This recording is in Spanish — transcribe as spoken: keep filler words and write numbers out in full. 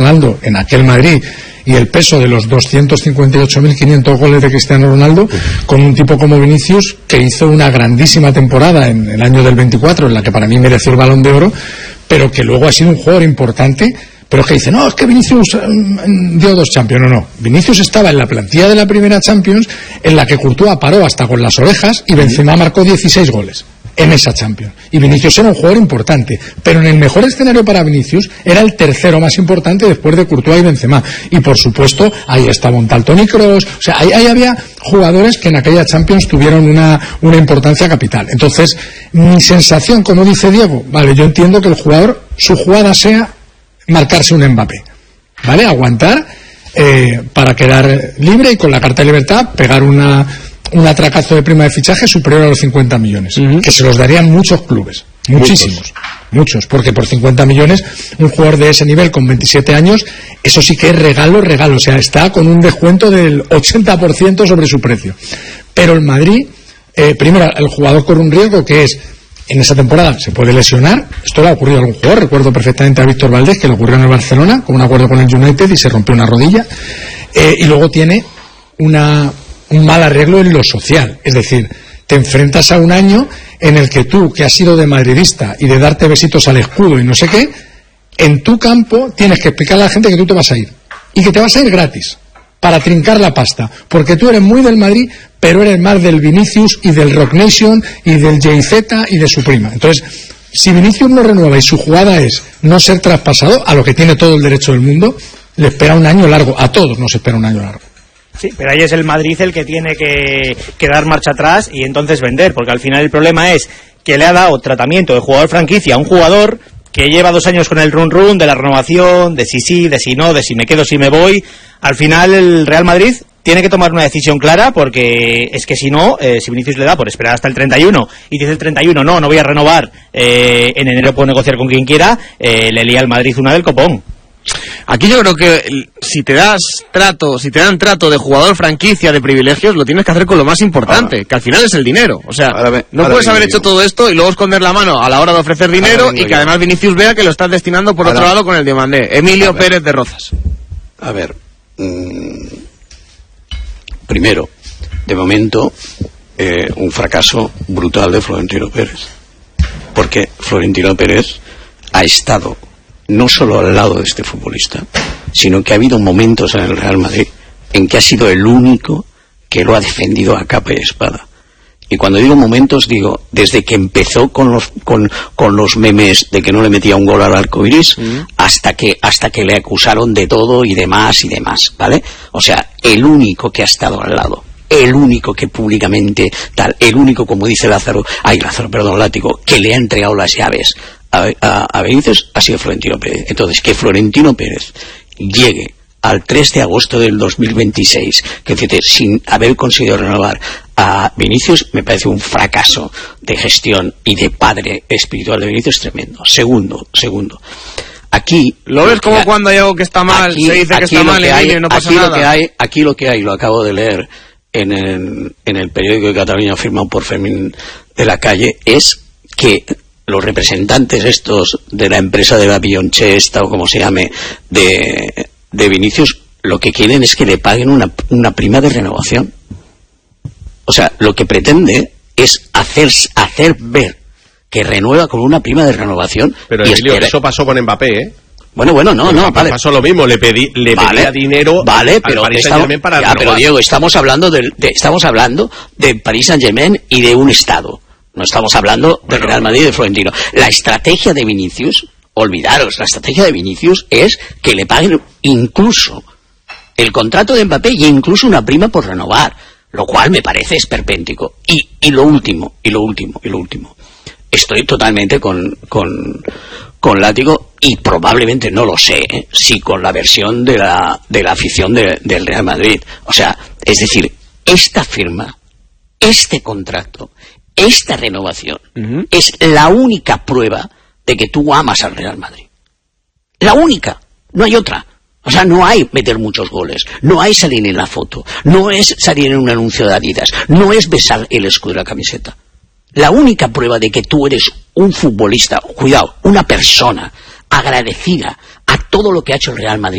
Ronaldo en aquel Madrid y el peso de los doscientos cincuenta y ocho mil quinientos goles de Cristiano Ronaldo con un tipo como Vinicius, que hizo una grandísima temporada en el año del veinticuatro, en la que para mí mereció el Balón de Oro, pero que luego ha sido un jugador importante, pero que dice, no, es que Vinicius um, dio dos Champions. No, no, Vinicius estaba en la plantilla de la primera Champions, en la que Courtois paró hasta con las orejas y Benzema marcó dieciséis goles en esa Champions. Y Vinicius era un jugador importante, pero en el mejor escenario para Vinicius era el tercero más importante después de Courtois y Benzema. Y por supuesto, ahí estaba un tal Toni Kroos, o sea, ahí, ahí había jugadores que en aquella Champions tuvieron una, una importancia capital. Entonces, mi sensación, como dice Diego, vale, yo entiendo que el jugador, su jugada sea marcarse un Mbappé, ¿vale? Aguantar eh, para quedar libre y con la carta de libertad pegar una un atracazo de prima de fichaje superior a los cincuenta millones, uh-huh. que se los darían muchos clubes, muchísimos, muchos. muchos, porque por cincuenta millones un jugador de ese nivel con veintisiete años, eso sí que es regalo, regalo, o sea, está con un descuento del ochenta por ciento sobre su precio. Pero el Madrid, eh, primero, el jugador corre un riesgo que es, en esa temporada se puede lesionar. Esto le ha ocurrido a algún jugador. Recuerdo perfectamente a Víctor Valdés, que le ocurrió en el Barcelona con un acuerdo con el United y se rompió una rodilla, eh, y luego tiene una un mal arreglo en lo social, es decir, te enfrentas a un año en el que tú, que has sido de madridista y de darte besitos al escudo y no sé qué, en tu campo tienes que explicarle a la gente que tú te vas a ir y que te vas a ir gratis para trincar la pasta, porque tú eres muy del Madrid, pero eres más del Vinicius y del Rock Nation y del Jay Z y de su prima. Entonces, si Vinicius no renueva y su jugada es no ser traspasado, a lo que tiene todo el derecho del mundo, le espera un año largo. A todos nos espera un año largo. Sí, pero ahí es el Madrid el que tiene que, que dar marcha atrás y entonces vender, porque al final el problema es que le ha dado tratamiento de jugador franquicia a un jugador que lleva dos años con el run run de la renovación, de si sí, de si no, de si me quedo, si me voy. Al final el Real Madrid tiene que tomar una decisión clara, porque es que si no, eh, si Vinicius le da por esperar hasta el treinta y uno y dice el treinta y uno, no, no voy a renovar, eh, en enero puedo negociar con quien quiera, eh, le lía al Madrid una del copón. Aquí yo creo que si te das trato, si te dan trato de jugador franquicia, de privilegios, lo tienes que hacer con lo más importante, ahora, que al final es el dinero. O sea, ve, no puedes haber hecho todo esto y luego esconder la mano a la hora de ofrecer dinero y que yo. además Vinicius vea que lo estás destinando por ahora, otro lado con el Diomandé. Emilio Pérez de Rozas. A ver, mmm, primero, de momento, eh, un fracaso brutal de Florentino Pérez. Porque Florentino Pérez ha estado no solo al lado de este futbolista, sino que ha habido momentos en el Real Madrid en que ha sido el único que lo ha defendido a capa y espada. Y cuando digo momentos, digo, desde que empezó con los con, con los memes de que no le metía un gol al arcoiris, mm. hasta que hasta que le acusaron de todo y demás y demás, ¿vale? O sea, el único que ha estado al lado, el único que públicamente tal, el único, como dice Lázaro, ay Lázaro, perdón, Látigo, que le ha entregado las llaves a, a, a Benítez ha sido Florentino Pérez. Entonces, que Florentino Pérez llegue al tres de agosto del dos mil veintiséis, que fíjate, sin haber conseguido renovar a Vinicius, me parece un fracaso de gestión y de padre espiritual de Vinicius tremendo. Segundo, segundo. Aquí lo ves como cuando hay algo que está mal, aquí, se dice que está mal y no pasa aquí nada. Lo que hay, aquí lo que hay, lo acabo de leer en el, en el periódico de Cataluña firmado por Fermín de la Calle, es que los representantes estos de la empresa de la Bionchesta o como se llame de, de Vinicius, lo que quieren es que le paguen una, una prima de renovación. O sea, lo que pretende es hacer, hacer ver que renueva con una prima de renovación. Pero y Emilio, espera... eso pasó con Mbappé, ¿eh? Bueno, bueno, no, no, vale. Pasó lo mismo, le pedí, le vale, pedía dinero vale, al pero Paris estamos, Saint-Germain para ya, pero Diego, estamos hablando de, de, estamos hablando de Paris Saint-Germain y de un Estado. No estamos hablando bueno, de Real Madrid y de Florentino. La estrategia de Vinicius, olvidaros, la estrategia de Vinicius es que le paguen incluso el contrato de Mbappé y incluso una prima por renovar, lo cual me parece esperpéntico. Y, y lo último, y lo último, y lo último. Estoy totalmente con, con, con Látigo y probablemente, no lo sé, ¿eh? si con la versión de la, de la afición de, del Real Madrid. O sea, es decir, esta firma, este contrato, esta renovación uh-huh. es la única prueba de que tú amas al Real Madrid. La única, no hay otra. O sea, no hay meter muchos goles, no hay salir en la foto, no es salir en un anuncio de Adidas, no es besar el escudo de la camiseta. La única prueba de que tú eres un futbolista, cuidado, una persona agradecida a todo lo que ha hecho el Real Madrid